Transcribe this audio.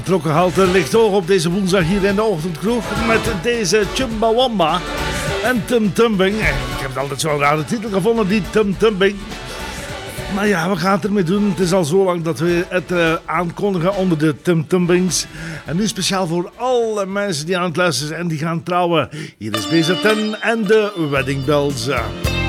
Trokkenhalte ligt hoog op deze woensdag hier in de ochtendkroeg met deze Chumbawamba en Tum Tumbing. Ik heb het altijd zo'n rare titel gevonden, die Tum Tumbing. Maar ja, we gaan het ermee doen. Het is al zo lang dat we het aankondigen onder de Tum Tumbings. En nu speciaal voor alle mensen die aan het luisteren zijn en die gaan trouwen. Hier is BZN en de Wedding Bells.